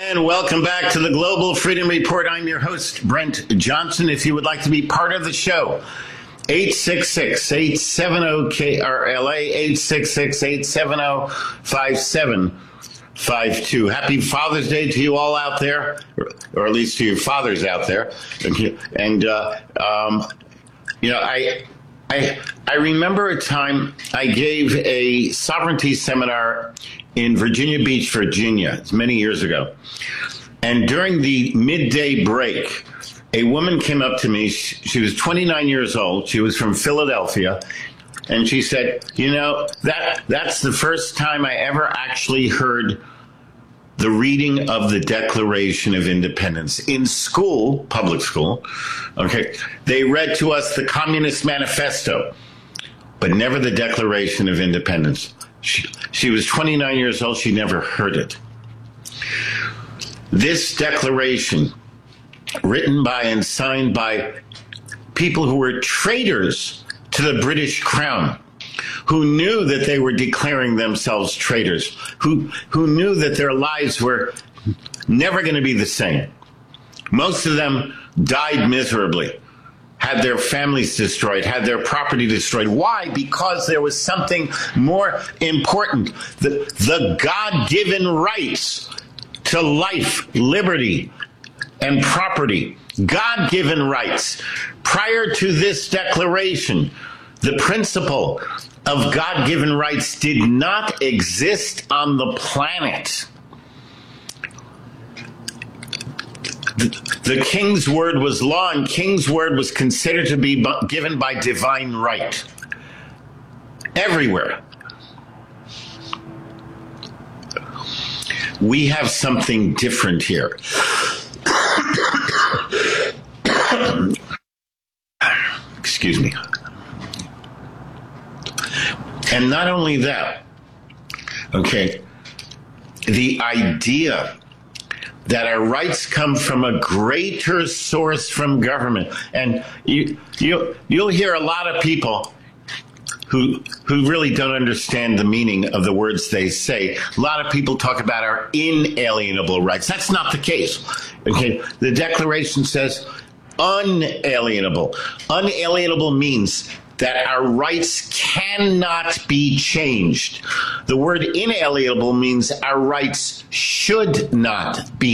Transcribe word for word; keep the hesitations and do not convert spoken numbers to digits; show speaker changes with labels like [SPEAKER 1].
[SPEAKER 1] And welcome back to the Global Freedom Report. I'm your host, Brent Johnson. If you would like to be part of the show, eight six six, eight seven zero, K R L A, eight six six, eight seven zero, five seven five two. Happy Father's Day to you all out there, or at least to your fathers out there. And, uh, um, you know, I... I, I remember a time I gave a sovereignty seminar in Virginia Beach, Virginia. It's many years ago. And during the midday break, a woman came up to me. She, she was twenty-nine years old. She was from Philadelphia. And she said, you know, that that's the first time I ever actually heard the reading of the Declaration of Independence. In school, public school, okay, they read to us the Communist Manifesto, but never the Declaration of Independence. She, she was twenty-nine years old. She never heard it. This declaration, written by and signed by people who were traitors to the British Crown, who knew that they were declaring themselves traitors, who, who knew that their lives were never going to be the same. Most of them died miserably, had their families destroyed, had their property destroyed. Why? Because there was something more important, the, the God-given rights to life, liberty, and property. God-given rights. Prior to this declaration, the principle of God-given rights did not exist on the planet. The, the king's word was law, and king's word was considered to be given by divine right. Everywhere. We have something different here. Excuse me. And not only that, okay, the idea that our rights come from a greater source from government. And you, you, you'll hear a lot of people who, who really don't understand the meaning of the words they say. A lot of people talk about our inalienable rights. That's not the case. Okay, the Declaration says unalienable. Unalienable means that our rights cannot be changed. The word inalienable means our rights should not be